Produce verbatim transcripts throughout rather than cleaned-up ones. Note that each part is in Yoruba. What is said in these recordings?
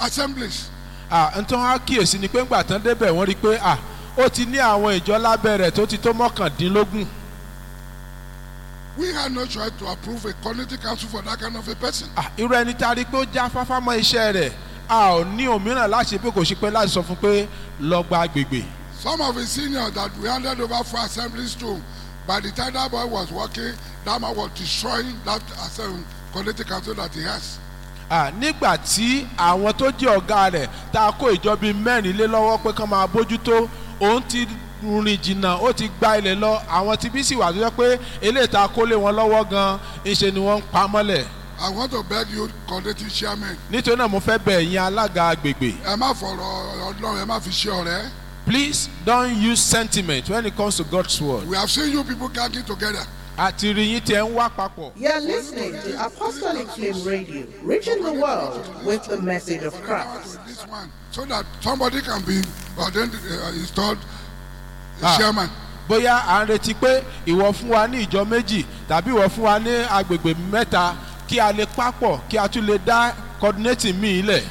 assemblies. Ah, ntọ́ á kíyèsí ni pé ńgbà tán débẹ̀ wọ́n rí i pé ah ó ti ní àwọn ìjọ lábẹ́ rẹ̀ tó ti tó mọ́kàndínlógún. We had no choice to approve a community council for that kind of a person. Ah, irú ẹni tá a rí i pé ó já fáfá mọ́ iṣẹ́ rẹ̀ a ò ní òmíràn láti ṣe pé kò ṣe pé láti sọ fún pé lọ gba agbègbè. Some of his seniors that we handed over for assemblies to, by the time that boy was working, that man was destroying that assembly, community council that he has. Ah, nígbà tí àwọn tó jẹ́ ọ̀gá rẹ̀ tá a kó ìjọ bíi mẹ́rin lé lọ́wọ́ pé kán máa bójútó òun ti rìn jìnnà ó ti gba ilẹ̀ lọ àwọn tí bí sì wà tó jẹ́ pé eléyìí tá a kó lé wọn lọ́wọ́ gan-an ńṣe ni wọ́n ń pa mọ́lẹ̀. I want to beg you, community chairman. nítorí náà mo fẹ́ bẹ̀ ẹ̀yin alága agbègbè. Ẹ má fọ̀rọ̀ Ọlọ́run ẹ má fi ṣe ọ̀rẹ́. Please don't use sentiment when it comes to God's word. We have seen you people gathering together. àti rí yín tí ẹ ń wá papọ̀. You're listening to Apostolic Flame Radio, reaching the world with the message of Christ. With this one, so that somebody can be ordained, uh, installed Ah. chairman. bóyá à ń retí pé ìwọ fún wa ní ìjọ méjì tàbí ìwọ fún wa ní agbègbè mẹ́ta kí a lè papọ̀ kí a tún lè dá coordinating míì lẹ̀.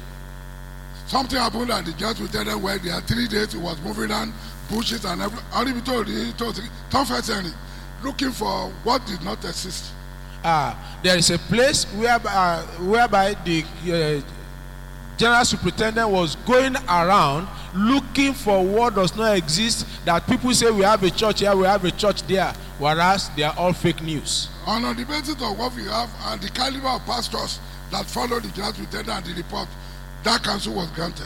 Something happened at the church with them where there are three days he was moving around bushes and everything. Only be told he told Tom Fetching looking for what did not exist. Ah, there is a place whereby, uh, whereby the uh, general superintendent was going around looking for what does not exist, that people say we have a church here, we have a church there, whereas they are all fake news. And on the basis of what we have and the caliber of pastors that follow the general superintendent and the report, that council was granted.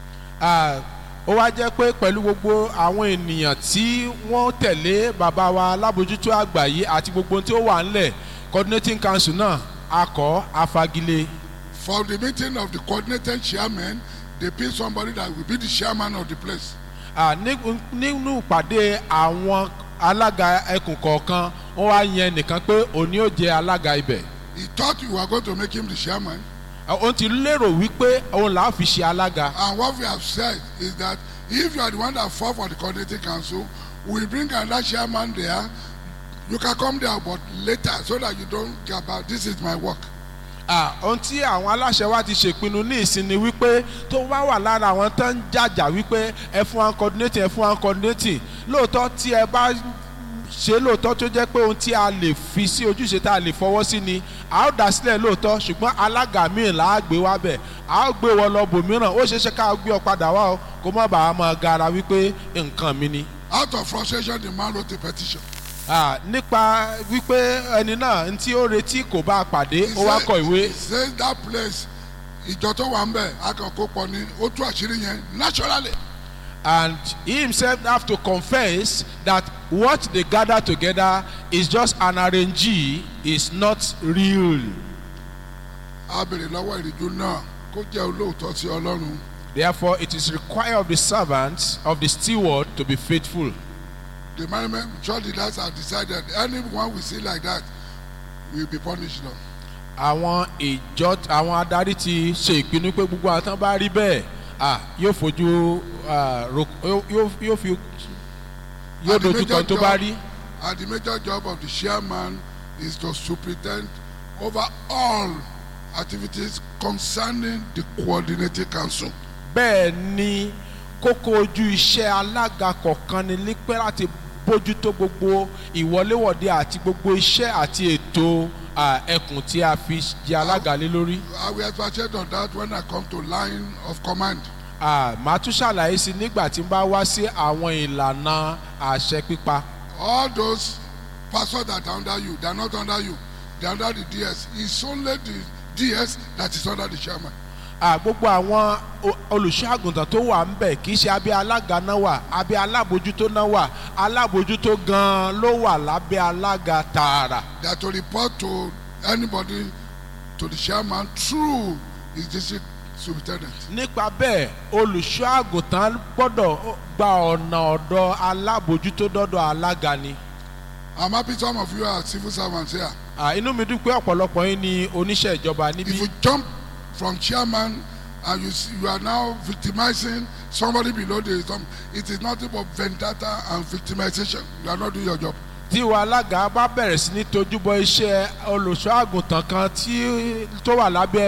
Ah, ó wá jẹ́ pé pẹ̀lú gbogbo àwọn ènìyàn tí wọ́n tẹ̀lé bàbá wa alábòjútó àgbà yìí àti gbogbo tí ó wà ńlẹ̀ coordinating council náà akọ̀ afagilé. For the meeting of the coordinating chairman, they pick somebody that will be the chairman of the place. Ah, ní- nínú ìpàdé àwọn alága ẹkùn kọ̀ọ̀kan wọ́n wá yan nìkan pé òní ó jẹ́ alága ibẹ̀. He thought you were going to make him the chairman. Ah, òun ti lérò wípé òun là á fi ṣe alága. And what we have said is that if you are the one that fought for the coordinating council, we bring another chairman there. You can come there, but later, so that you don't get about this is my work. Ah, ohun tí àwọn aláṣẹ wa ti ṣèpinnu ní ìsinmi wípé tó bá wà lára àwọn tó ń jàjà wípé ẹ fún wa coordinating ẹ fún wa coordinating lóòótọ́ tí ẹ bá ṣe lóòótọ́ tó jẹ́ pé ohun tí a lè fi sí ojúṣe tá a lè fọwọ́ sí ni a ó dá sílẹ̀ lóòótọ́ ṣùgbọ́n alága míì là á gbé wá bẹ̀ a ó gbé wọ lọ bòmíràn ó ṣeé ṣe ká gbé ọ padà wá o kó má bàa máa gara wípé nǹkan mi ni. Out of frustration, the man wrote a petition. Ah, nípa wípé ẹni náà ntí ó retí kò bá a pàdé ó wá kọ ìwé. He says that place, ìjọ tó wà ń bẹ̀, akọ̀kọ̀ pọ̀ ni, ó tú àṣírí yẹn naturally. And he himself have to confess that what they gather together is just an arrangee, is not real. A béèrè lọ́wọ́ ìrìjú náà kó jẹ́ olóòótọ́ sí Ọlọ́run. Therefore, it is required of the servants, of the steward, to be faithful. The management church leaders have decided anyone we see like that will be punished now. Àwọn ìjọ àwọn adarí ti ṣe ìpinnu pé gbogbo àwọn tán bá rí bẹ́ẹ̀ ah, yóò fojú ah, ro- yóò yóò- yóò fi yóò And the dojú major kan tó bá job- rí. And the major job of the chairman is to superintend over all activities concerning the coordinating council. Bẹ́ẹ̀ ni kókó ojú iṣẹ́ alága kọ̀ọ̀kan ni lípẹ́ láti bójútó gbogbo ìwọléwọ̀de àti gbogbo iṣẹ́ àti ètò ah, ẹkùn tí a fi jẹ alága lé lórí. I will expatiate on that when I come to line of command. Ah, màá tún ṣàlàyé sí nígbà tí n bá wá sí àwọn ìlànà àṣẹ pípa. All those pastors that are under you, they are not under you. They are under the D S. It's only the D S that is under the chairman. Ah, gbogbo àwọn o- olùṣọ́ àgùntàn tó wà ń bẹ̀ kì í ṣe abẹ́ alága náà wà abẹ́ alábòjútó náà wà alábòjútó gan-an ló wà lábẹ́ alága tààrà. They are to report to anybody, to the chairman through his district superintendent. Nípa bẹ́ẹ̀ olùṣọ́ àgùntàn gbọ́dọ̀ gba ọ̀nà ọ̀dọ̀ alábòjútó dọ́dọ̀ alága ni. I'm happy some of you are civil servants here. Ah, inú mi dùn pé ọ̀pọ̀lọpọ̀ yín ni oníṣẹ́ ìjọba If níbí. you jump from chairman and you see, you are now victimizing somebody below the some, it is nothing but vendetta and victimization. You are not doing your job. Tí ìwà alága bá bẹ̀rẹ̀ sí ní tojúbọ iṣẹ́ olùṣọ́ àgùntàn kan tí tó wà lábẹ́